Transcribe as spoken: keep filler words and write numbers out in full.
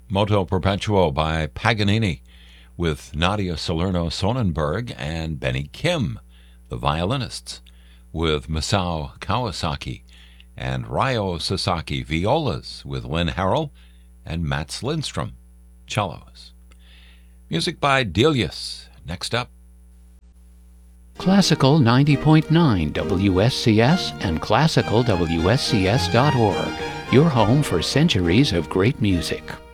Moto Perpetuo by Paganini, with Nadia Salerno Sonnenberg and Benny Kim, the violinists, with Masao Kawasaki and Ryo Sasaki violas, with Lynn Harrell and Mats Lindstrom cellos. Music by Delius. Next up, Classical ninety point nine W S C S and classical W S C S dot org, your home for centuries of great music.